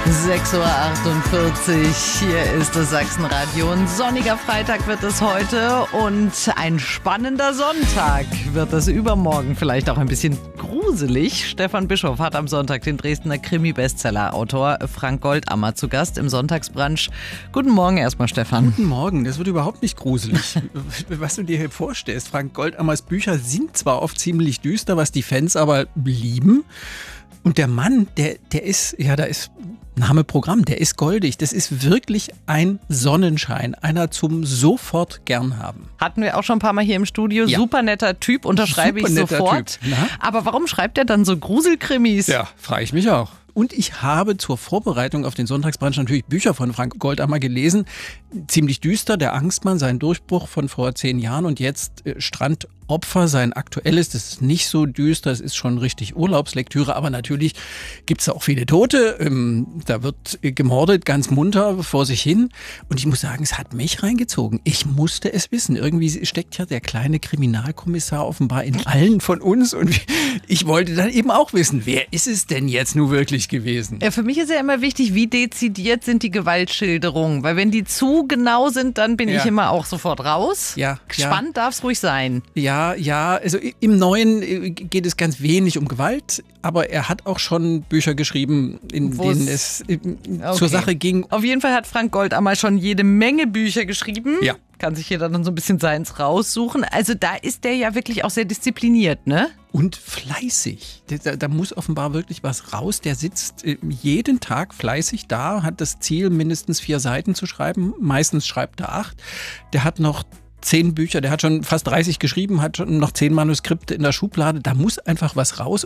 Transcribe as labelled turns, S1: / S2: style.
S1: 6:48 Uhr, hier ist das Sachsenradio. Ein sonniger Freitag wird es heute und ein spannender Sonntag wird es übermorgen. Vielleicht auch ein bisschen gruselig. Stefan Bischof hat am Sonntag den Dresdner Krimi-Bestseller-Autor Frank Goldammer zu Gast im Sonntagsbrunch. Guten Morgen erstmal, Stefan.
S2: Guten Morgen, das wird überhaupt nicht gruselig. Was du dir hier vorstellst, Frank Goldammers Bücher sind zwar oft ziemlich düster, was die Fans aber lieben. Und der Mann, der ist, ja, da ist Name Programm, der ist goldig. Das ist wirklich ein Sonnenschein, einer zum sofort gern haben.
S1: Hatten wir auch schon ein paar Mal hier im Studio.
S2: Ja.
S1: Super netter Typ, unterschreibe ich sofort. Aber warum schreibt er dann so Gruselkrimis?
S2: Ja, frage ich mich auch. Und ich habe zur Vorbereitung auf den Sonntagsbrunch natürlich Bücher von Frank Goldammer gelesen. Ziemlich düster, der Angstmann, sein Durchbruch von vor 10 Jahren und jetzt Strandopfer, sein aktuelles. Das ist nicht so düster, es ist schon richtig Urlaubslektüre, aber natürlich gibt es auch viele Tote. Da wird gemordet, ganz munter vor sich hin. Und ich muss sagen, es hat mich reingezogen. Ich musste es wissen. Irgendwie steckt ja der kleine Kriminalkommissar offenbar in allen von uns. Und ich wollte dann eben auch wissen, wer ist es denn jetzt nun wirklich gewesen?
S1: Ja, für mich ist ja immer wichtig, wie dezidiert sind die Gewaltschilderungen. Weil wenn die zu genau sind, dann bin ich immer auch sofort raus.
S2: Ja,
S1: Spannend darf es ruhig sein.
S2: Ja, also im Neuen geht es ganz wenig um Gewalt, aber er hat auch schon Bücher geschrieben, in denen es zur Sache ging.
S1: Auf jeden Fall hat Frank Goldammer schon jede Menge Bücher geschrieben.
S2: Ja.
S1: Kann sich jeder dann so ein bisschen seins raussuchen. Also da ist der ja wirklich auch sehr diszipliniert, ne?
S2: Und fleißig. Da muss offenbar wirklich was raus. Der sitzt jeden Tag fleißig da, hat das Ziel, mindestens 4 Seiten zu schreiben. Meistens schreibt er 8. Der hat noch 10 Bücher, der hat schon fast 30 geschrieben, hat schon noch 10 Manuskripte in der Schublade. Da muss einfach was raus.